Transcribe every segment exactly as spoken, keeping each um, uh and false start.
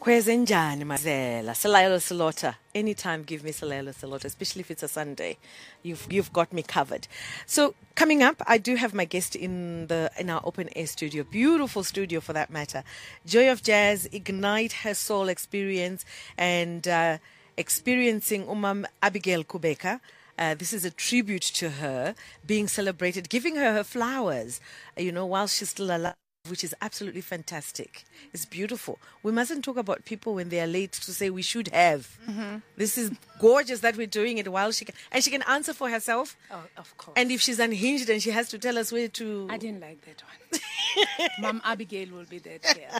Kwezenjani Mazela, Salayelo Salota. Anytime give me Salayelo Salota, especially if it's a Sunday. You've you've got me covered. So coming up, I do have my guest in the in our open air studio, beautiful studio for that matter. Joy of Jazz, Ignite Her Soul Experience, and uh, experiencing Umam Abigail Kubeka. Uh, this is a tribute to her being celebrated, giving her her flowers, uh, you know, while she's still alive, which is absolutely fantastic. It's beautiful. We mustn't talk about people when they are late to say we should have. Mm-hmm. This is gorgeous that we're doing it while she can, and she can answer for herself. Oh, of course. And if she's unhinged and she has to tell us where to... I didn't like that one. Mom Abigail will be there. Yeah.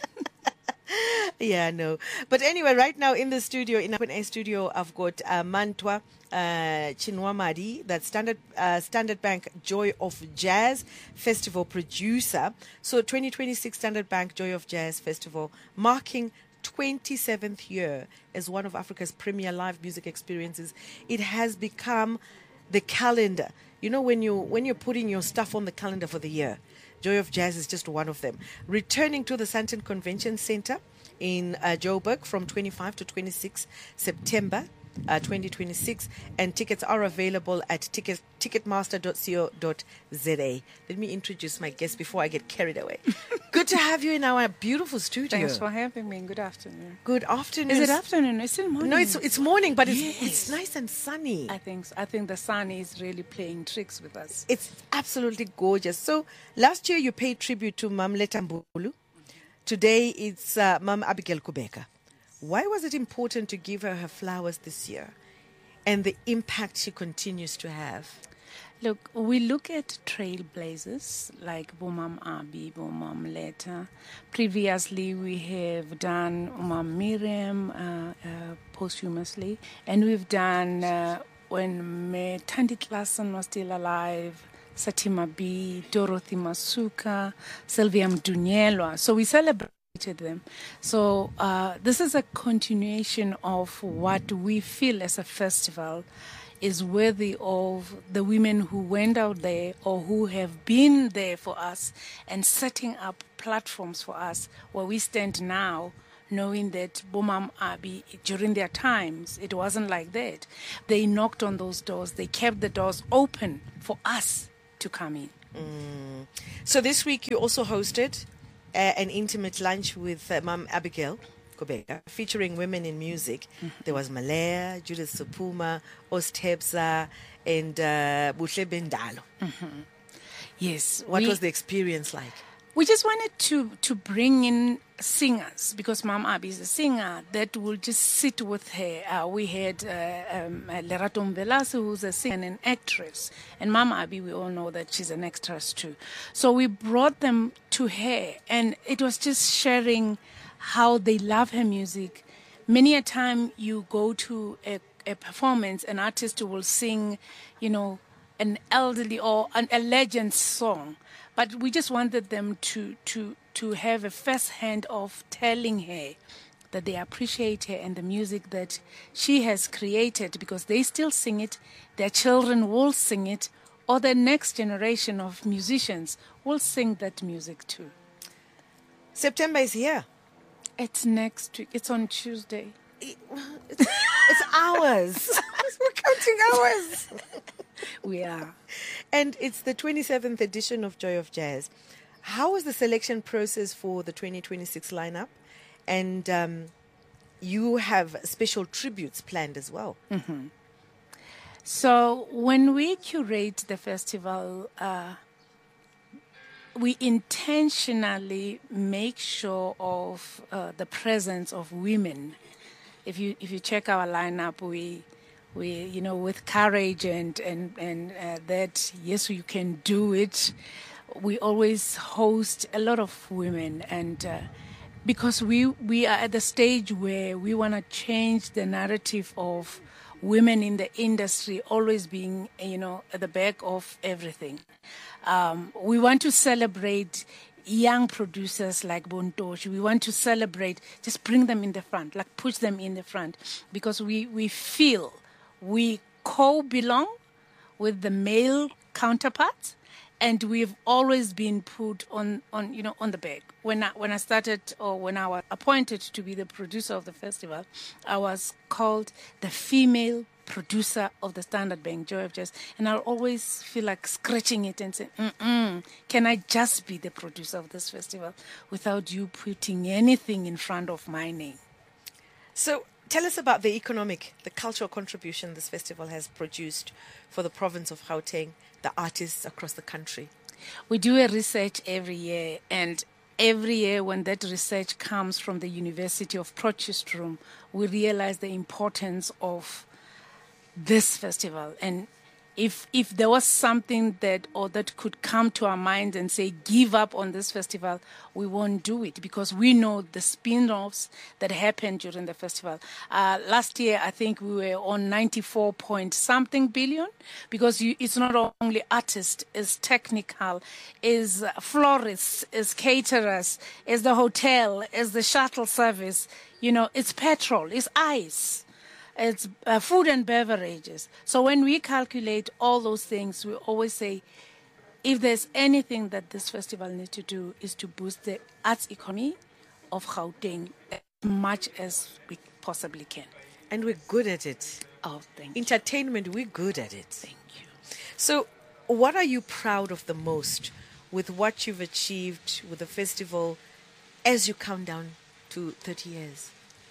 Yeah, no. But anyway, right now in the studio, in our studio, I've got uh, Mantwa uh, Chinwamadi, that's Standard uh, Standard Bank Joy of Jazz Festival producer. So twenty twenty-six Standard Bank Joy of Jazz Festival marking twenty-seventh year as one of Africa's premier live music experiences. It has become the calendar. You know, when you when you're putting your stuff on the calendar for the year, Joy of Jazz is just one of them. Returning to the Sandton Convention Center in uh, Joburg from twenty-fifth to twenty-sixth September uh, twenty twenty-six, and tickets are available at ticket, ticketmaster dot co dot za. Let me introduce my guest before I get carried away. Good to have you in our beautiful studio. Thanks for having me. Good afternoon. Good afternoon. Is it afternoon? It's still morning. No, it's it's morning, but it's Yes. it's nice and sunny. I think so. I think the sun is really playing tricks with us. It's absolutely gorgeous. So last year you paid tribute to Mam Letambulu. Today it's uh, Mam Abigail Kubeka. Why was it important to give her her flowers this year and the impact she continues to have? Look, we look at trailblazers like Bomam Abi, Bomam Leta. Previously, we have done Umam Miriam uh, uh, posthumously, and we've done uh, when Me Tandi Klassen was still alive, Satima B, Dorothy Masuka, Sylvia Mdunyelwa. So we celebrated them. So uh, this is a continuation of what we feel as a festival is worthy of the women who went out there or who have been there for us and setting up platforms for us where we stand now, knowing that Bomam Abi, during their times, it wasn't like that. They knocked on those doors. They kept the doors open for us to come in. Mm. So this week you also hosted uh, an intimate lunch with uh, Mam Abigail Kubeka, featuring women in music. Mm-hmm. There was Malaya, Judith Supuma, Ostebza, and uh, Buhle Bendalo. Mm-hmm. Yes. What we, was the experience like? We just wanted to, to bring in singers because Mam Abi is a singer that will just sit with her. Uh, we had uh, um, Lerato Mvelasu, who's a singer and an actress. And Mam Abi, we all know that she's an actress too. So we brought them to her, and it was just sharing how they love her music. Many a time you go to a, a performance, an artist will sing, you know, an elderly or an, a legend song. But we just wanted them to, to, to have a first hand of telling her that they appreciate her and the music that she has created, because they still sing it, their children will sing it, or the next generation of musicians will sing that music too. September is here. It's next week. It's on Tuesday. It, it's, it's hours. We're counting hours. We are. And it's the twenty-seventh edition of Joy of Jazz. How is the selection process for the twenty twenty-six lineup? And um, you have special tributes planned as well. Mm-hmm. So when we curate the festival, uh, we intentionally make sure of uh, the presence of women. If you if you check our lineup, we we you know with courage and and and uh, that yes you can do it. We always host a lot of women, and uh, because we we are at the stage where we want to change the narrative of women in the industry always being, you know, at the back of everything. Um, we want to celebrate young producers like Bontoshi. We want to celebrate, just bring them in the front, like push them in the front, because we, we feel we co-belong with the male counterparts, and we've always been put on, on you know on the back. When I, when I started, or when I was appointed to be the producer of the festival, I was called the female producer of the Standard Bank Joy of Jazz, and I'll always feel like scratching it and saying, Mm-mm, can I just be the producer of this festival without you putting anything in front of my name? So tell us about the economic, the cultural contribution this festival has produced for the province of Gauteng, the artists across the country. We do a research every year, and every year when that research comes from the University of Potchefstroom, we realize the importance of this festival. And if if there was something that or that could come to our mind and say give up on this festival, we won't do it, because we know the spin-offs that happened during the festival. Uh, last year, I think we were on ninety-four point something billion, because you, it's not only artists, it's technical, is florists, is caterers, is the hotel, is the shuttle service, you know, it's petrol, it's ice. It's uh, food and beverages. So when we calculate all those things, we always say, if there's anything that this festival needs to do, is to boost the arts economy of Gauteng as much as we possibly can. And we're good at it. Oh, thank you. Entertainment, we're good at it. Thank you. So what are you proud of the most with what you've achieved with the festival as you come down to thirty years?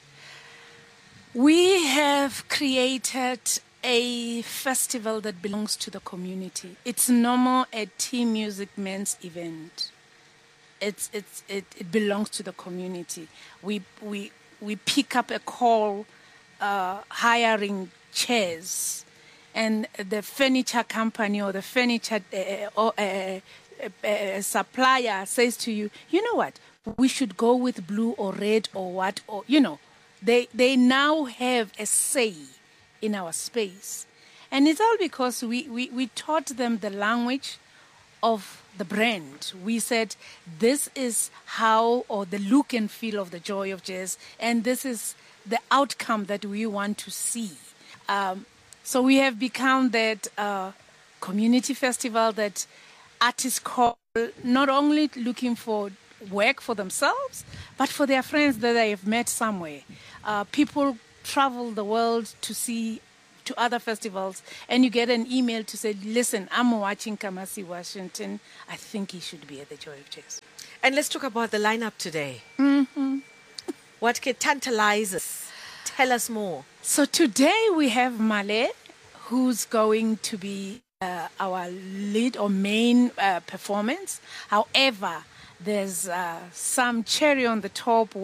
We have created a festival that belongs to the community. It's no more a tea music men's event. It's it's it, it belongs to the community. We we we pick up a call, uh, hiring chairs, and the furniture company or the furniture uh, or, uh, uh, uh, supplier says to you, you know what, we should go with blue or red or what, or you know. They they now have a say in our space. And it's all because we, we, we taught them the language of the brand. We said, this is how, or the look and feel of the Joy of Jazz, and this is the outcome that we want to see. Um, so we have become that uh, community festival that artists call, not only looking for work for themselves, but for their friends that they have met somewhere. Uh, people travel the world to see to other festivals, and you get an email to say, listen, I'm watching Kamasi Washington. I think he should be at the Joy of Jazz. And let's talk about the lineup today. Mm-hmm. What can tantalize us? Tell us more. So today we have Male, who's going to be uh, our lead or main uh, performance. However, there's uh, some cherry on the top